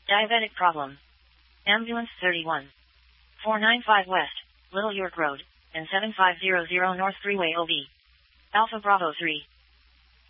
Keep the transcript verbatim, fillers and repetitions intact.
Diabetic problem. Ambulance thirty-one. four ninety-five West, Little York Road, and seven five zero zero North Freeway O B. Alpha Bravo three.